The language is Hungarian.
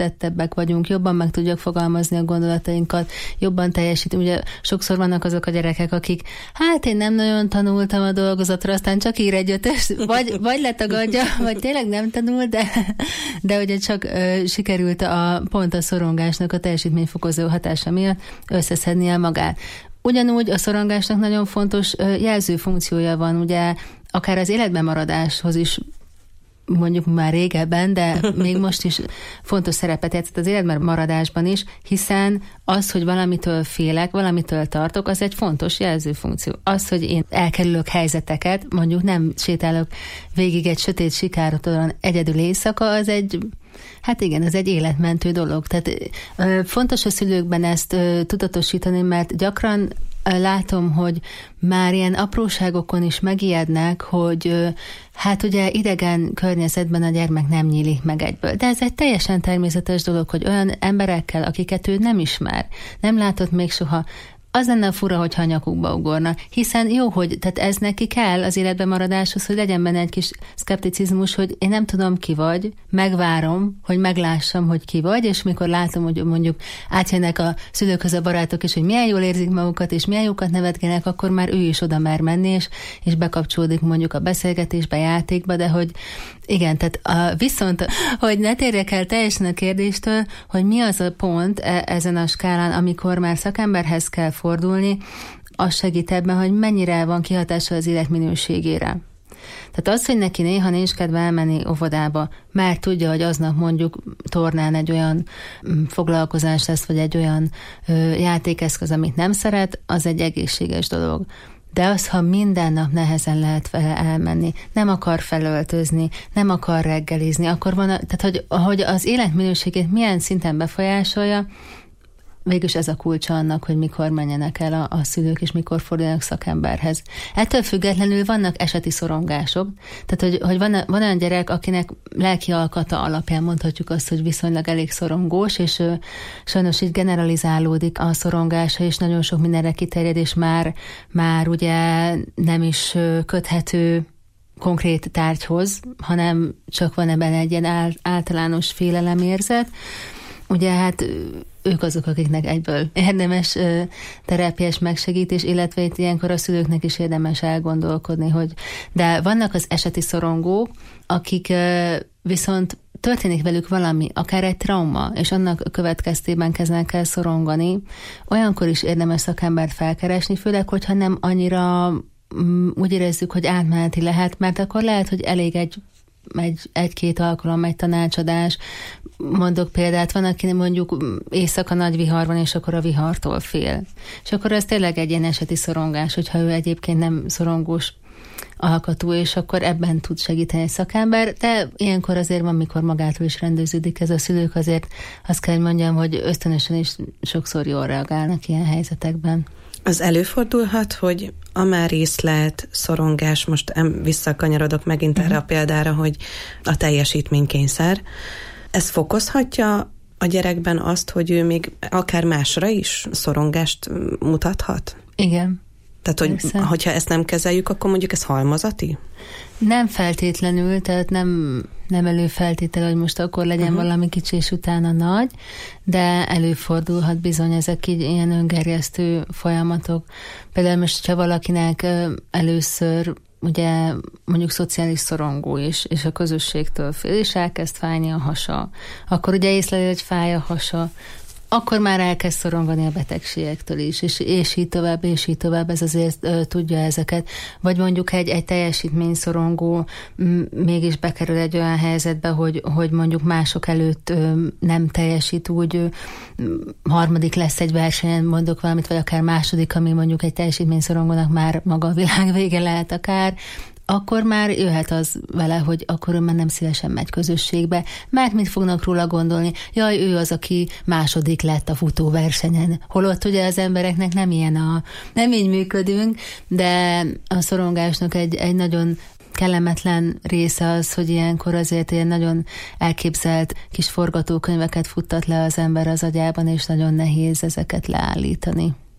teljesítettebbek vagyunk, jobban meg tudjuk fogalmazni a gondolatainkat, jobban teljesítünk. Ugye sokszor vannak azok a gyerekek, akik, hát én nem nagyon tanultam a dolgozatra, aztán csak ír egy ötös, vagy letagadja, vagy tényleg nem tanul, de ugye csak sikerült pont a szorongásnak a teljesítményfokozó hatása miatt összeszednie magát. Ugyanúgy a szorongásnak nagyon fontos jelző funkciója van, ugye akár az életben maradáshoz is, mondjuk már régebben, de még most is fontos szerepet játszott az életben maradásban is, hiszen az, hogy valamitől félek, valamitől tartok, az egy fontos jelzőfunkció. Az, hogy én elkerülök helyzeteket, mondjuk nem sétálok végig egy sötét sikároton egyedül éjszaka, az egy életmentő dolog. Tehát fontos a szülőkben ezt tudatosítani, mert gyakran látom, hogy már ilyen apróságokon is megijednek, hogy hát ugye idegen környezetben a gyermek nem nyílik meg egyből. De ez egy teljesen természetes dolog, hogy olyan emberekkel, akiket ő nem ismer, nem látott még soha, az lenne fura, hogyha a nyakukba ugorna. Hiszen jó, hogy tehát ez neki kell az életben maradáshoz, hogy legyen benne egy kis szkepticizmus, hogy én nem tudom ki vagy, megvárom, hogy meglássam, hogy ki vagy, és mikor látom, hogy mondjuk átjönnek a szülőkhöz a barátok, és hogy milyen jól érzik magukat, és milyen jókat nevetgenek, akkor már ő is oda mer menni, és bekapcsolódik mondjuk a beszélgetésbe, játékba, de hogy igen, tehát viszont, hogy ne térjek el teljesen a kérdéstől, hogy mi az a pont ezen a skálán, amikor már szakemberhez kell fordulni, az segít ebben, hogy mennyire van kihatása az életminőségére. Tehát az, hogy neki néha nincs kedve elmenni óvodába, mert tudja, hogy aznap mondjuk tornán egy olyan foglalkozás lesz, vagy egy olyan játékeszköz, amit nem szeret, az egy egészséges dolog. De az, ha minden nap nehezen lehet vele elmenni, nem akar felöltözni, nem akar reggelizni, akkor van, tehát hogy az életminőségét milyen szinten befolyásolja, végülis ez a kulcsa annak, hogy mikor menjenek el a szülők, és mikor forduljanak szakemberhez. Ettől függetlenül vannak eseti szorongások. Tehát, hogy van olyan gyerek, akinek lelki alkata alapján mondhatjuk azt, hogy viszonylag elég szorongós, és sajnos így generalizálódik a szorongása, és nagyon sok mindenre kiterjed, és már ugye nem is köthető konkrét tárgyhoz, hanem csak van ebben egy ilyen általános félelemérzet. Ugye hát ők azok, akiknek egyből érdemes terápiás megsegítés, illetve itt ilyenkor a szülőknek is érdemes elgondolkodni, de vannak az eseti szorongók, akik viszont történik velük valami, akár egy trauma, és annak következtében kezdenek el szorongani, olyankor is érdemes szakembert felkeresni, főleg, hogyha nem annyira úgy érezzük, hogy átmeneti lehet, mert akkor lehet, hogy elég egy-két alkalom, egy tanácsadás. Mondok példát, van, aki mondjuk éjszaka nagy vihar van, és akkor a vihartól fél. És akkor ez tényleg egy ilyen eseti szorongás, hogyha ő egyébként nem szorongós alkatú, és akkor ebben tud segíteni egy szakember, de ilyenkor azért van, mikor magától is rendeződik ez a szülők, azért azt kell, hogy mondjam, hogy ösztönösen is sokszor jól reagálnak ilyen helyzetekben. Az előfordulhat, hogy a már észlelt szorongás, most visszakanyarodok megint erre a példára, hogy a teljesítménykényszer, ez fokozhatja a gyerekben azt, hogy ő még akár másra is szorongást mutathat? Igen. Tehát, hogyha ezt nem kezeljük, akkor mondjuk ez halmazati? Nem feltétlenül, tehát nem előfeltétel, hogy most akkor legyen valami kicsi, és utána nagy, de előfordulhat bizony ezek így ilyen öngerjesztő folyamatok. Például most, ha valakinek először ugye mondjuk szociális szorongó is, és a közösségtől fél, és elkezd fájni a hasa, akkor ugye észleli, hogy fáj a hasa, akkor már elkezd szorongani a betegségektől is, és így tovább, ez azért tudja ezeket. Vagy mondjuk egy teljesítményszorongó mégis bekerül egy olyan helyzetbe, hogy mondjuk mások előtt nem teljesít úgy, harmadik lesz egy versenyen, mondok valamit, vagy akár második, ami mondjuk egy teljesítményszorongónak már maga a világ vége lehet akár, akkor már jöhet az vele, hogy akkor ő már nem szívesen megy közösségbe, mert mit fognak róla gondolni? Jaj, ő az, aki második lett a futóversenyen. Holott ugye az embereknek nem így működünk, de a szorongásnak egy nagyon kellemetlen része az, hogy ilyenkor azért ilyen nagyon elképzelt kis forgatókönyveket futtat le az ember az agyában, és nagyon nehéz ezeket leállítani.